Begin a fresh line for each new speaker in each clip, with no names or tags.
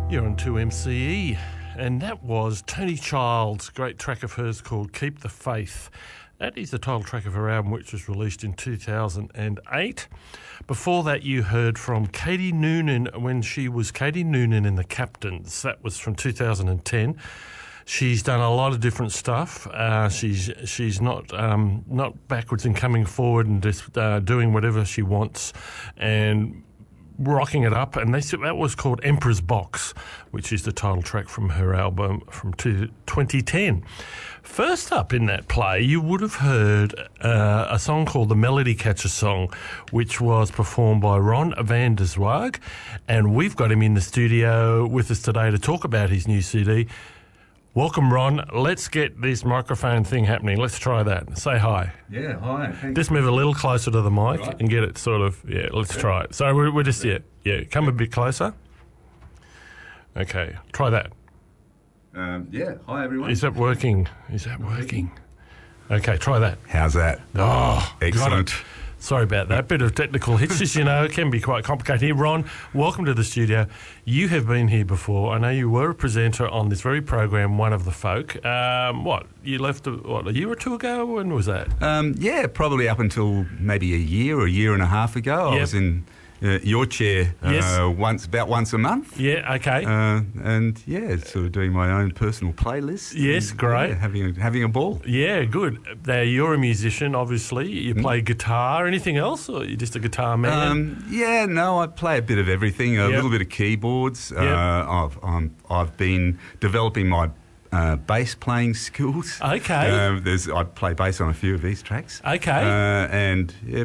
You're on 2MCE, and that was Tony Child's great track of hers called Keep the Faith. That is the title track of her album, which was released in 2008. Before that, you heard from Katie Noonan when she was Katie Noonan in the Captains. That was from 2010. She's done a lot of different stuff. She's not backwards and coming forward and just doing whatever she wants and rocking it up, and that was called Emperor's Box, which is the title track from her album from 2010. First up in that play, you would have heard a song called the Melody Catcher Song, which was performed by Ron van der Zwaag, and we've got him in the studio with us today to talk about his new CD. Welcome, Ron. Let's get this microphone thing happening. Let's try that. Say hi.
Yeah, hi. Thanks.
Just move a little closer to the mic
Right.
and get it sort of, let's try it. So we're just, come a bit closer. Okay, try that.
Hi everyone.
Is that working? Okay, try that.
How's that?
Oh,
Excellent.
got it. Sorry about that. Bit of technical hitches, it can be quite complicated here. Ron, welcome to the studio. You have been here before. I know you were a presenter on this very program, One of the Folk. You left, a year or two ago? When was that?
Probably up until maybe a year and a half ago. I was in your chair about once a month.
Yeah, okay.
Sort of doing my own personal playlist.
Yes, great.
Having a ball.
Yeah, good. Now, you're a musician, obviously. You play guitar. Anything else, or you're just a guitar man?
I play a bit of everything. A little bit of keyboards. I've been developing my bass playing skills.
Okay.
I play bass on a few of these tracks.
Okay.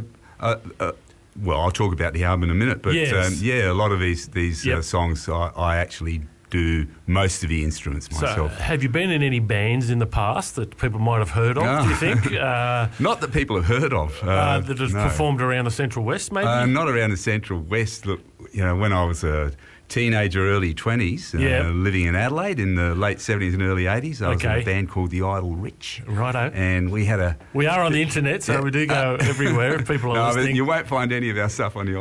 I'll talk about the album in a minute, but
yes.
A lot of these songs I actually do most of the instruments myself.
So, have you been in any bands in the past that people might have heard of, do you think?
Not that people have heard of.
That have performed around the Central West, maybe?
Not around the Central West. Look, when I was a teenager, early 20s, living in Adelaide in the late 70s and early 80s. I was in a band called The Idle Rich.
Righto.
And we are
on the internet, so we do go everywhere if people are listening.
But you won't find any of our stuff on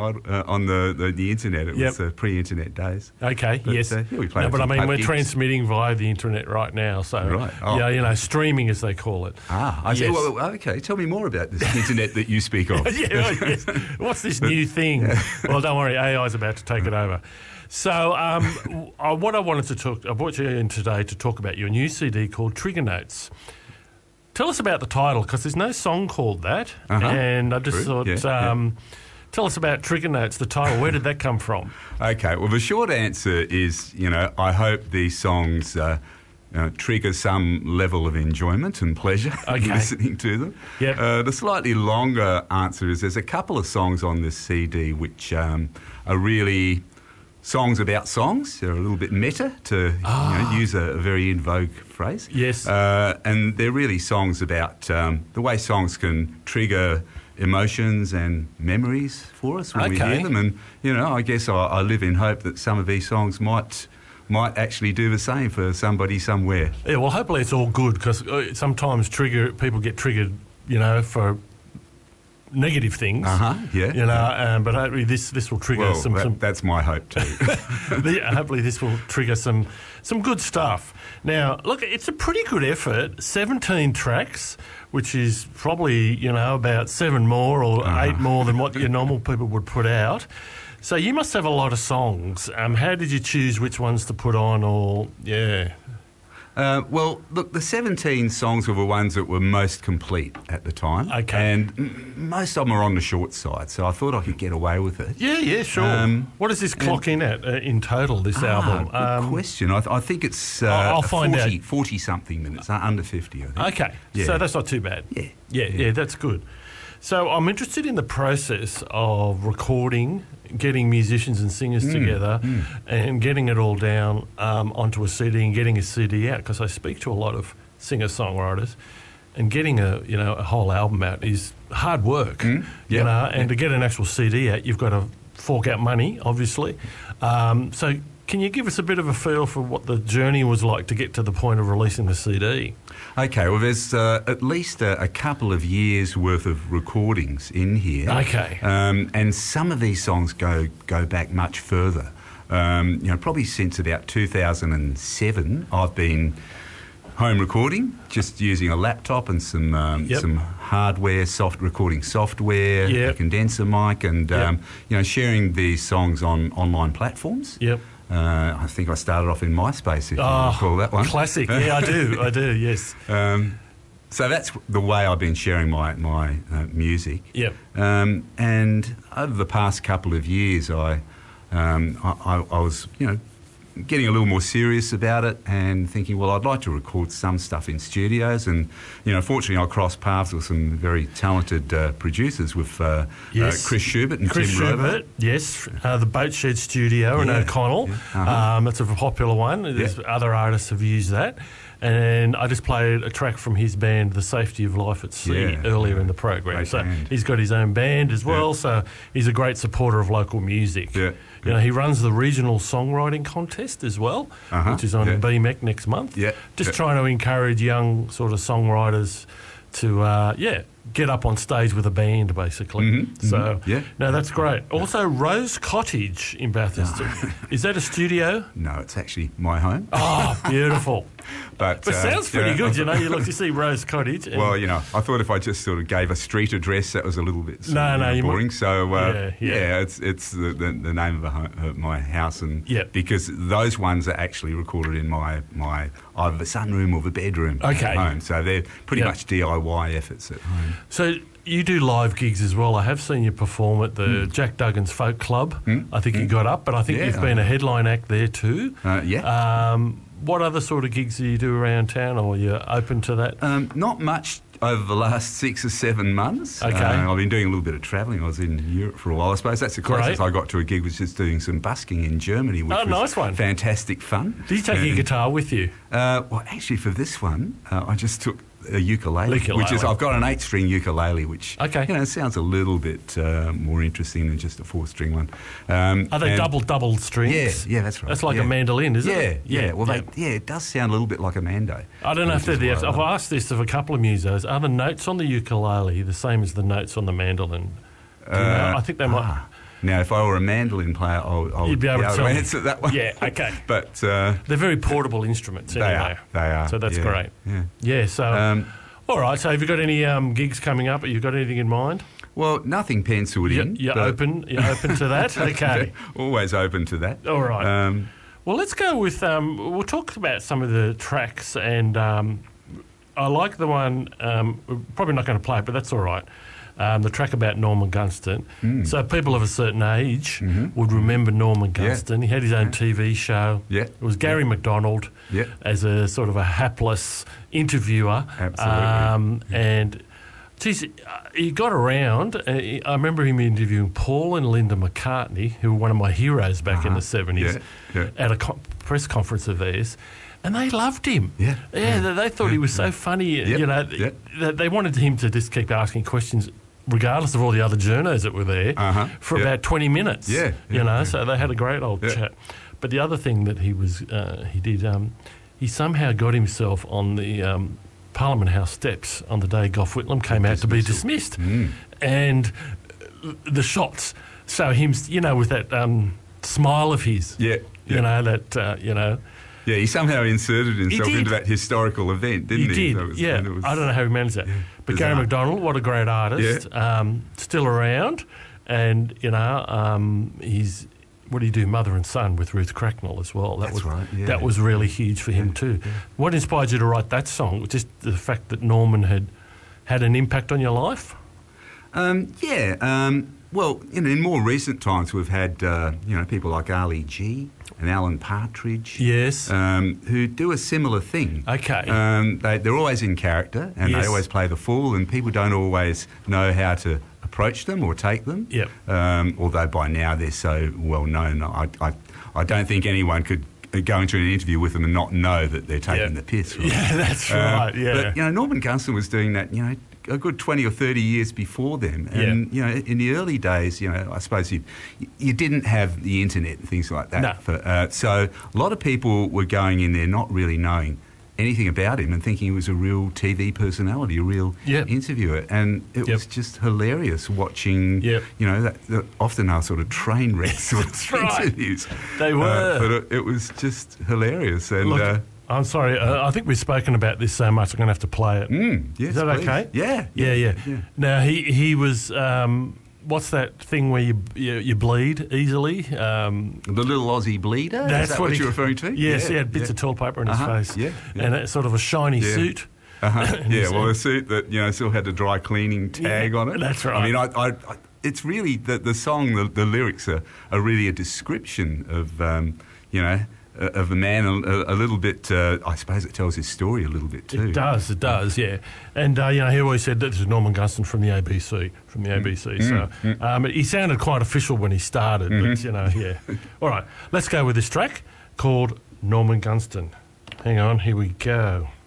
the internet. It was pre-internet days.
Okay,
but,
yes.
We play
we're transmitting via the internet right now, so streaming as they call it.
I see. Well, okay, tell me more about this internet that you speak of.
Yes. What's this new thing? Well, don't worry, AI is about to take it over. So what I brought you in today to talk about your new CD called Trigger Notes. Tell us about the title, because there's no song called that. And I just thought, tell us about Trigger Notes, the title. Where did that come from?
Okay, well, the short answer is, I hope these songs trigger some level of enjoyment and pleasure listening to them. Yep. The slightly longer answer is there's a couple of songs on this CD which are really songs about songs. They're a little bit meta, to use a very in vogue phrase.
Yes.
And they're really songs about the way songs can trigger emotions and memories for us when we hear them. And, I guess I live in hope that some of these songs might actually do the same for somebody somewhere.
Yeah, well, hopefully it's all good, because sometimes people get triggered, for negative things. But hopefully this will trigger some.
That's my hope too.
Hopefully this will trigger some good stuff. Now, look, it's a pretty good effort. 17 tracks, which is probably about 7 more or 8 more than what your normal people would put out. So you must have a lot of songs. How did you choose which ones to put on?
Look, the 17 songs were the ones that were most complete at the time.
Okay.
And most of them are on the short side, so I thought I could get away with it.
Yeah, sure. What does this clock in at in total, this album?
Good question. I think it's
I'll find
40-something minutes, under 50, I think.
Okay, so that's not too bad. Yeah, that's good. So I'm interested in the process of recording, getting musicians and singers together and getting it all down onto a CD and getting a CD out, because I speak to a lot of singer-songwriters, and getting a whole album out is hard work, and to get an actual CD out, you've got to fork out money, obviously. So can you give us a bit of a feel for what the journey was like to get to the point of releasing the CD?
Okay, well, there's at least a couple of years' worth of recordings in here.
Okay.
And some of these songs go back much further. Probably since about 2007, I've been home recording, just using a laptop and some hardware, soft recording software, a condenser mic, and sharing these songs on online platforms.
Yep.
I think I started off in MySpace, if you recall that one.
Classic. Yeah, I do. Yes.
So that's the way I've been sharing my music.
Yep.
And over the past couple of years, I was, getting a little more serious about it and thinking, well, I'd like to record some stuff in studios. And, fortunately, I crossed paths with some very talented producers with Chris Schubert and
Chris
Tim
Schubert,
Rover.
yes, the Boatshed Studio in O'Connell. Yeah. It's a popular one. There's other artists have used that. And I just played a track from his band, The Safety of Life at Sea, earlier in the program.
Great
so
band.
He's got his own band as well, so he's a great supporter of local music.
Yeah.
He runs the regional songwriting contest as well, which is on BMEC next month.
Yeah.
Just trying to encourage young sort of songwriters to, get up on stage with a band, basically. No, that's great. Also, Rose Cottage in Bathurst. Is that a studio?
No, it's actually my home.
Oh, beautiful.
But
sounds pretty good, you look to see Rose Cottage.
Well, I thought if I just sort of gave a street address, that was a little bit boring. So, it's the name of my house, and because those ones are actually recorded in my either the sunroom or the bedroom at home. So they're pretty much DIY efforts at home.
So you do live gigs as well. I have seen you perform at the Jack Duggan's Folk Club. I think you got up, but I think you've been a headline act there too. What other sort of gigs do you do around town, or are you open to that?
Not much over the last 6 or 7 months.
Okay.
I've been doing a little bit of travelling. I was in Europe for a while. I suppose that's the closest I got to a gig, was just doing some busking in Germany, which was
nice one.
Fantastic fun.
Did you take your guitar with you?
Well, actually, for this one, I just took a ukulele, which is, I've got an 8-string ukulele, which sounds a little bit more interesting than just a 4-string one.
Are they double strings?
Yeah, that's right.
That's like a mandolin, isn't it?
Yeah. Well, it does sound a little bit like a mando.
I don't know if they're I've asked this of a couple of musos. Are the notes on the ukulele the same as the notes on the mandolin? I think they might.
Now, if I were a mandolin player,
you'd be able to
answer that one.
Yeah, okay.
But
they're very portable instruments anyway.
They are.
So that's great.
Yeah.
So, all right. So have you got any gigs coming up? Have you got anything in mind?
Well, nothing penciled in.
You're open to that? Okay.
Always open to that.
All right. Well, let's go with... we'll talk about some of the tracks, and I like the one... we're probably not going to play it, but that's all right. The track about Norman Gunston. So people of a certain age would remember Norman Gunston. He had his own TV show. It was Gary McDonald as a sort of a hapless interviewer.
Absolutely.
And geez, he got around. I remember him interviewing Paul and Linda McCartney, who were one of my heroes back in the 70s, at a press conference of theirs. And they loved him. They thought he was so funny. They wanted him to just keep asking questions, regardless of all the other journos that were there, for about 20 minutes. So they had a great old chat. But the other thing that he did, he somehow got himself on the Parliament House steps on the day Gough Whitlam came out to be dismissed. And the shots show him, with that smile of his.
Yeah, he somehow inserted himself into that historical event, didn't he?
He did, I don't know how he managed that. But Gary McDonald, what a great artist, still around. And, he's... What did he do? Mother and Son with Ruth Cracknell as well. That was really huge for him too. What inspired you to write that song? Just the fact that Norman had an impact on your life?
Well, in more recent times, we've had people like Ali G and Alan Partridge, who do a similar thing.
Okay,
they're always in character, and they always play the fool, and people don't always know how to approach them or take them. Although by now they're so well known, I don't think anyone could go into an interview with them and not know that they're taking the piss. Right?
Yeah, that's right.
But Norman Gunston was doing that. a good 20 or 30 years before them. And, you know, in the early days, you know, I suppose you didn't have the internet and things like that.
No.
So a lot of people were going in there not really knowing anything about him and thinking he was a real TV personality, a real interviewer. And it was just hilarious watching, you know, that often are sort of train wreck sort of interviews.
They were.
But it was just hilarious. And
look, I'm sorry, I think we've spoken about this so much I'm going to have to play it.
Yes,
is that
please.
okay?
Yeah.
Now, he was... what's that thing where you bleed easily?
The little Aussie bleeder?
That's
Is that what you're referring to?
Yes, he had bits of toilet paper in his face. And it's sort of a shiny suit.
Well, a suit that, you know, still had the dry cleaning tag on it.
That's right.
I mean, I it's really, the song, the lyrics are really a description of, you know, of the man a little bit. I suppose it tells his story a little bit too.
It does, yeah. And you know, he always said that this is Norman Gunston from the ABC. So he sounded quite official when he started, but you know, All right, let's go with this track called Norman Gunston. Hang on, here we go.